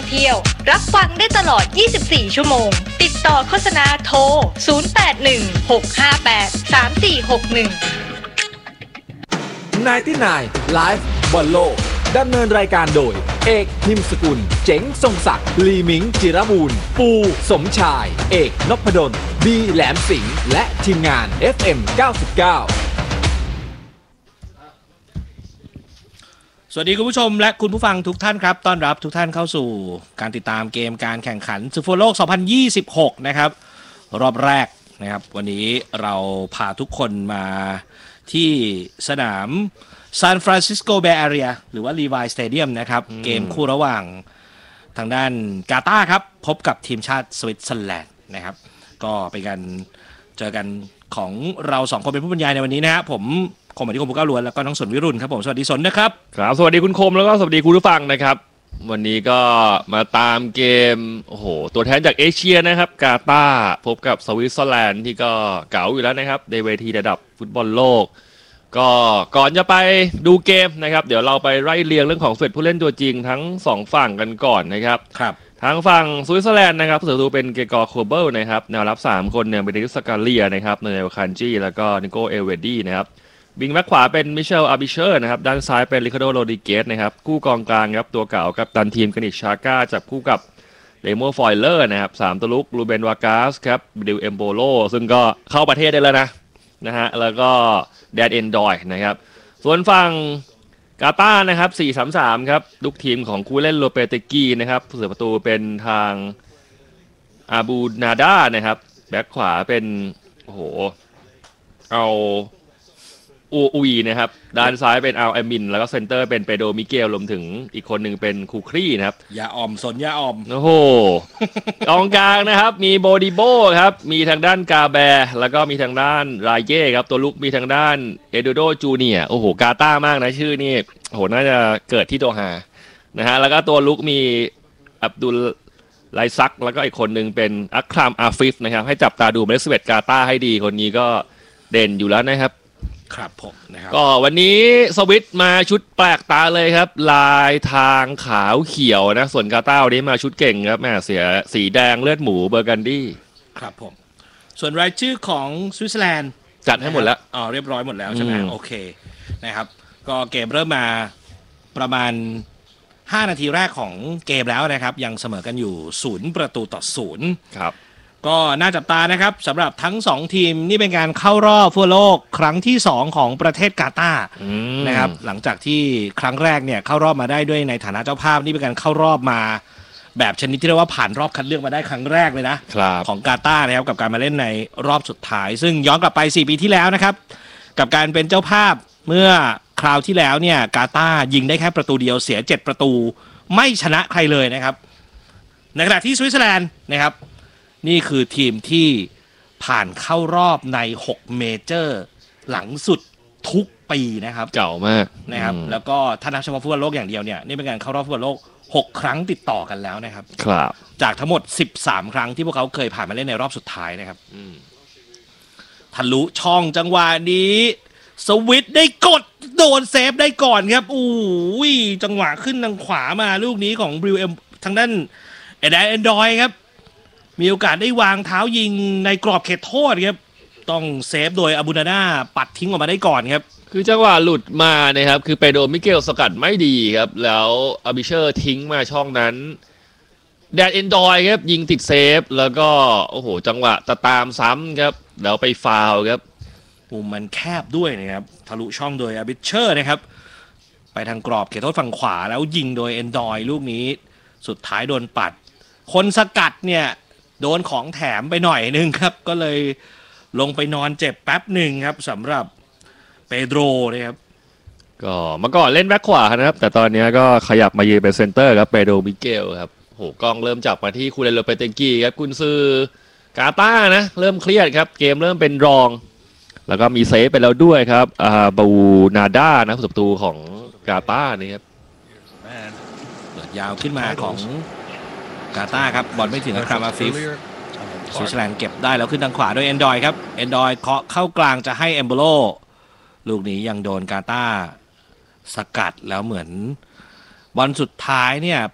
เที่ยวรับฟังได้ตลอด 24 ชั่วโมงติดต่อโฆษณาโทร 0816583461 99 Live บอลโลกดำเนินรายการโดยเอกพิมพ์สกุลเจ๋งทรงศักดิ์ลีมิงจิรบูรณ์ปูสมชายเอกนพดลบีแหลมสิงห์และทีมงาน FM 99 สวัสดีคุณผู้ชมและคุณผู้ฟังทุกท่านครับต้อนรับทุกท่านเข้าสู่การติดตามเกมการแข่งขันศึกฟุตบอลโลก 2026 นะครับรอบแรกนะครับวันนี้เราพาทุกคนมาที่สนามซานฟรานซิสโกเบย์แอเรียหรือว่าลีวายสเตเดียมนะครับเกมคู่ระหว่างทางด้านกาตาร์ครับพบกับทีมชาติสวิตเซอร์แลนด์นะครับก็เป็นการเจอกันของเราสองคนเป็นผู้บรรยายในวันนี้นะฮะผมคมอธิคมบุก้าล้วนแล้วก็น้องสนวิรุณครับผมสวัสดีสนนะครับครับสวัสดีคุณคมแล้วก็สวัสดีคุณผู้ฟังนะครับวันนี้ก็มาตามเกมโอ้โหตัวแทนจากเอเชียนะครับกาตาร์พบกับสวิตเซอร์แลนด์ที่ก็เก๋าอยู่แล้วนะครับในเวทีระดับฟุตบอลโลกก็ก่อนจะไปดูเกมนะครับเดี๋ยวเราไปไล่เรียงเรื่องของ11ผู้เล่นตัวจริงทั้ง2ฝั่งกันก่อนนะครับครับทางฝั่งสวิตเซอร์แลนด์นะครับผู้ประตูเป็นเกกอร์โคเบิลนะครับแนวรับ3คนเนี่ยเป็นเดนิส สกาเลียนะครับเนเนลคันจีแล้วก็นิโกเอลเวดี้นะครับวิงแบ็คขวาเป็นมิเชลอาร์บิเชอร์นะครับด้านซ้ายเป็นริคาร์โดโรดิเกสนะครับคู่กองกลางครับตัวเก่ากับตันทีมกนิชชาก้าจับคู่กับเลโมฟอยเลอร์นะครับ3ตัวลุกลูเบนวากาสครับบิลเอมโบโลซึ่งก็เข้าประเทศได้แล้วนะฮะแล้วก็แดนเอนดอยนะครับส่วนฝั่งกาตาร์นะครับ 4-3-3 ครับลูกทีมของคู่เล่นโลเปเตกีนะครับผู้เสียประตูเป็นทางอาบูนาดานะครับแบ็คขวาเป็นโอ้โหเอาอุยนะครับด้านซ้ายเป็นอัลแอมินแล้วก็เซนเตอร์เป็นเปโดมิเกลรวมถึงอีกคนหนึ่งเป็นคูครีนะครับอย่าอ่อมสนอย่าอ่อมโอ้โหกองกลางนะครับมีโบดิโบครับมีทางด้านกาแบแล้วก็มีทางด้านรายเย่ครับตัวลุกมีทางด้านเอโดโดจูเนียโอ้โหกาต้ามากนะชื่อนี่โอ้โหน่าจะเกิดที่โดฮานะฮะแล้วก็ตัวลุกมีอับดุลไลซักแล้วก็อีกคนหนึ่งเป็นอัครามอาฟิฟนะครับให้จับตาดูเมสเวตกาตาให้ดีคนนี้ก็เด่นอยู่แล้วนะครับครับผมนะครับก็วันนี้สวิตมาชุดแปลกตาเลยครับลายทางขาวเขียวนะส่วนกาตาร์วันนี้มาชุดเก่งครับแม่เสียสีแดงเลือดหมูเบอร์กันดี้ครับผมส่วนรายชื่อของสวิตเซอร์แลนด์จัดให้หมดแล้วอ๋อเรียบร้อยหมดแล้วใช่ไหมโอเคนะครับก็เกมเริ่มมาประมาณ5 นาทีแรกของเกมแล้วนะครับยังเสมอกันอยู่0-0 ครับก็น่าจับตานะครับสำหรับทั้ง2ทีมนี่เป็นการเข้ารอบฟุตบอลโลกครั้งที่2ของประเทศกาตาร์นะครับหลังจากที่ครั้งแรกเนี่ยเข้ารอบมาได้ด้วยในฐานะเจ้าภาพนี่เป็นการเข้ารอบมาแบบชนิดที่เรียกว่าผ่านรอบคัดเลือกมาได้ครั้งแรกเลยนะของกาตาร์นะครับกับการมาเล่นในรอบสุดท้ายซึ่งย้อนกลับไป4 ปีที่แล้วนะครับกับการเป็นเจ้าภาพเมื่อคราวที่แล้วเนี่ยกาตาร์ยิงได้แค่ประตูเดียวเสีย7 ประตูไม่ชนะใครเลยนะครับในขณะที่สวิตเซอร์แลนด์นะครับนี่คือทีมที่ผ่านเข้ารอบใน6 เมเจอร์หลังสุดทุกปีนะครับเก่ามากนะครับแล้วก็ถ้านับเฉพาะฟุตบอลโลกอย่างเดียวเนี่ยนี่เป็นการเข้ารอบฟุตบอลโลก6 ครั้งติดต่อกันแล้วนะครับครับจากทั้งหมด13 ครั้งที่พวกเขาเคยผ่านมาเล่นในรอบสุดท้ายนะครับทะลุช่องจังหวะนี้สวิตได้กดโดนเซฟได้ก่อนครับอู้ยจังหวะขึ้นทางขวามาลูกนี้ของบริวเอ็มทางด้านแอนดรอยครับมีโอกาสได้วางเท้ายิงในกรอบเขตโทษครับต้องเซฟโดยอาบูนาน่าปัดทิ้งออกมาได้ก่อนครับคือจังหวะหลุดมานะครับคือเปโดมิเกลสกัดไม่ดีครับแล้วอาบิเชอร์ทิ้งมาช่องนั้นแดนเอนดอยครับยิงติดเซฟแล้วก็โอ้โหจังหวะตามซ้ำครับแล้วไปฟาวล์ครับมุมมันแคบด้วยนะครับทะลุช่องโดยอาบิเชอร์นะครับไปทางกรอบเขตโทษฝั่งขวาแล้วยิงโดยเอนดอยลูกนี้สุดท้ายโดนปัดคนสกัดเนี่ยโดนของแถมไปหน่อยนึงครับก็เลยลงไปนอนเจ็บแป๊บหนึ่งครับสำหรับเปโดรนะครับก็เมื่อก่อนเล่นแบ็คขวานะครับแต่ตอนนี้ก็ขยับมายืนเป็นเซนเตอร์ครับเปโดรมิเกลครับโหกล้องเริ่มจับมาที่คูเรโลเปเตกี้ครับกุนซือกาตาร์นะเริ่มเครียดครับเกมเริ่มเป็นรองแล้วก็มีเซฟไปแล้วด้วยครับบูนาดานะผู้ประตูของกาตาร์นี่ครับเปิดยาวขึ้นมาของกาตาร์ครับบอลไม่ถึงอัครามอาฟิฟสวิตเซอร์แลนด์เก็บได้แล้วขึ้นทางขวาด้วยเอนดอยครับเอนดอยเคาะเข้ากลางจะให้เอมโบโลลูกนี้ยังโดนกาตาร์สกัดแล้วเหมือนบอลสุดท้ายเนี่ย